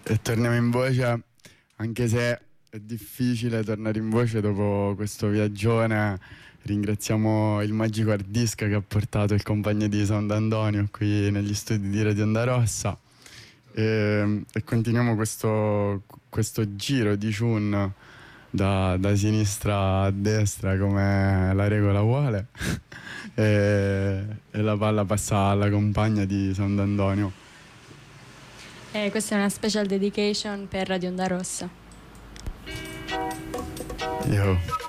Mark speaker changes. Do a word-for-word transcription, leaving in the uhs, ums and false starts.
Speaker 1: e torniamo in voce, anche se è difficile tornare in voce dopo questo viaggione. Ringraziamo il Magico Hard Disk che ha portato il compagno di Sound Antonio qui negli studi di Radio Onda Rossa, e, e continuiamo questo, questo giro di Chun da, da sinistra a destra come la regola vuole e, e la palla passa alla compagna di Sound Antonio.
Speaker 2: Eh, questa è una special dedication per Radio Onda Rossa.
Speaker 1: Yo.